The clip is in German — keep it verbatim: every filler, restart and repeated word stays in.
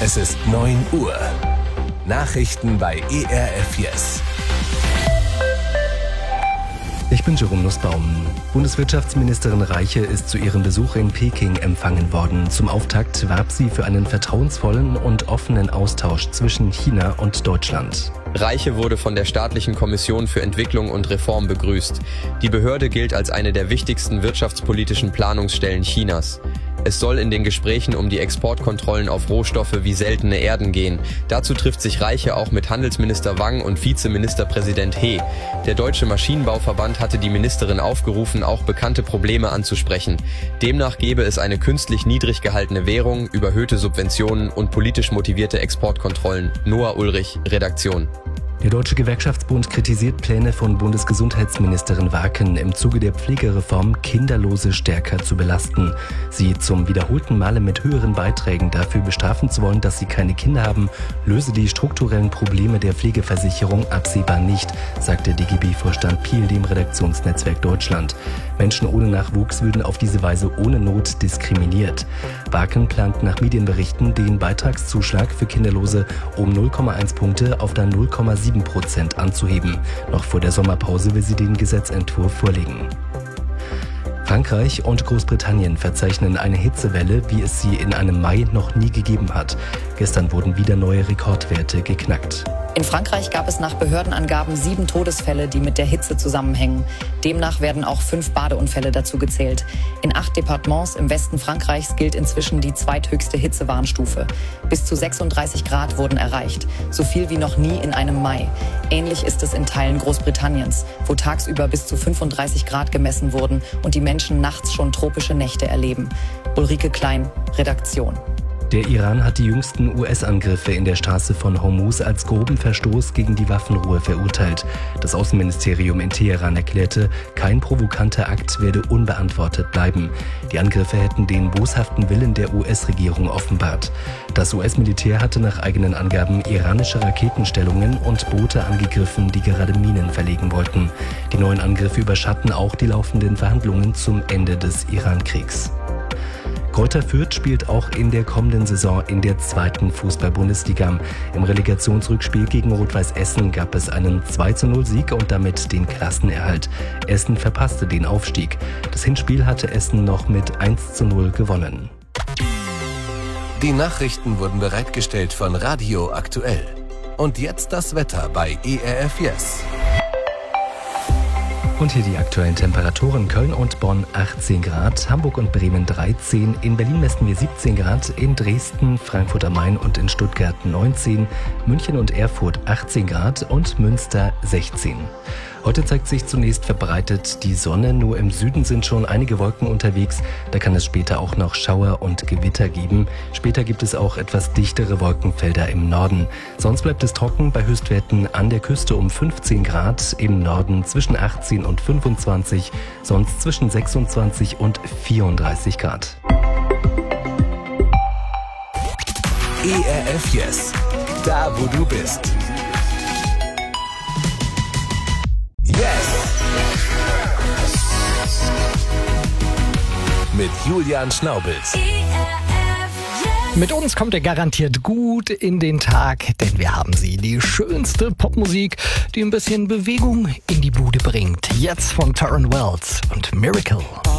Es ist neun Uhr. Nachrichten bei E R F Yes. Ich bin Jerome Nussbaum. Bundeswirtschaftsministerin Reiche ist zu ihrem Besuch in Peking empfangen worden. Zum Auftakt warb sie für einen vertrauensvollen und offenen Austausch zwischen China und Deutschland. Reiche wurde von der Staatlichen Kommission für Entwicklung und Reform begrüßt. Die Behörde gilt als eine der wichtigsten wirtschaftspolitischen Planungsstellen Chinas. Es soll in den Gesprächen um die Exportkontrollen auf Rohstoffe wie seltene Erden gehen. Dazu trifft sich Reiche auch mit Handelsminister Wang und Vizeministerpräsident He. Der Deutsche Maschinenbauverband hatte die Ministerin aufgerufen, auch bekannte Probleme anzusprechen. Demnach gebe es eine künstlich niedrig gehaltene Währung, überhöhte Subventionen und politisch motivierte Exportkontrollen. Noah Ulrich, Redaktion. Der Deutsche Gewerkschaftsbund kritisiert Pläne von Bundesgesundheitsministerin Waken, im Zuge der Pflegereform Kinderlose stärker zu belasten. Sie zum wiederholten Male mit höheren Beiträgen dafür bestrafen zu wollen, dass sie keine Kinder haben, löse die strukturellen Probleme der Pflegeversicherung absehbar nicht, sagte D G B-Vorstand Piel dem Redaktionsnetzwerk Deutschland. Menschen ohne Nachwuchs würden auf diese Weise ohne Not diskriminiert. Waken plant nach Medienberichten, den Beitragszuschlag für Kinderlose um null Komma eins Punkte auf dann null Komma sieben Prozent anzuheben. Noch vor der Sommerpause will sie den Gesetzentwurf vorlegen. Frankreich und Großbritannien verzeichnen eine Hitzewelle, wie es sie in einem Mai noch nie gegeben hat. Gestern wurden wieder neue Rekordwerte geknackt. In Frankreich gab es nach Behördenangaben sieben Todesfälle, die mit der Hitze zusammenhängen. Demnach werden auch fünf Badeunfälle dazu gezählt. In acht Departements im Westen Frankreichs gilt inzwischen die zweithöchste Hitzewarnstufe. Bis zu sechsunddreißig Grad wurden erreicht, so viel wie noch nie in einem Mai. Ähnlich ist es in Teilen Großbritanniens, wo tagsüber bis zu fünfunddreißig Grad gemessen wurden und die Menschen nachts schon tropische Nächte erleben. Ulrike Klein, Redaktion. Der Iran hat die jüngsten U S-Angriffe in der Straße von Hormuz als groben Verstoß gegen die Waffenruhe verurteilt. Das Außenministerium in Teheran erklärte, kein provokanter Akt werde unbeantwortet bleiben. Die Angriffe hätten den boshaften Willen der U S-Regierung offenbart. Das U S-Militär hatte nach eigenen Angaben iranische Raketenstellungen und Boote angegriffen, die gerade Minen verlegen wollten. Die neuen Angriffe überschatten auch die laufenden Verhandlungen zum Ende des Iran-Kriegs. Greuther Fürth spielt auch in der kommenden Saison in der zweiten Fußball-Bundesliga. Im Relegationsrückspiel gegen Rot-Weiß Essen gab es einen zwei zu null Sieg und damit den Klassenerhalt. Essen verpasste den Aufstieg. Das Hinspiel hatte Essen noch mit eins zu null gewonnen. Die Nachrichten wurden bereitgestellt von Radio Aktuell. Und jetzt das Wetter bei E R F Yes. Und hier die aktuellen Temperaturen: Köln und Bonn achtzehn Grad, Hamburg und Bremen dreizehn, in Berlin messen wir siebzehn Grad, in Dresden, Frankfurt am Main und in Stuttgart neunzehn, München und Erfurt achtzehn Grad und Münster sechzehn. Heute zeigt sich zunächst verbreitet die Sonne, nur im Süden sind schon einige Wolken unterwegs. Da kann es später auch noch Schauer und Gewitter geben. Später gibt es auch etwas dichtere Wolkenfelder im Norden. Sonst bleibt es trocken bei Höchstwerten an der Küste um fünfzehn Grad, im Norden zwischen achtzehn und fünfundzwanzig, sonst zwischen sechsundzwanzig und vierunddreißig Grad. E R F Yes, da wo du bist. Mit Julian Schnaubels. Mit uns kommt er garantiert gut in den Tag, denn wir haben sie, die schönste Popmusik, die ein bisschen Bewegung in die Bude bringt. Jetzt von Tauren Wells und Miracle.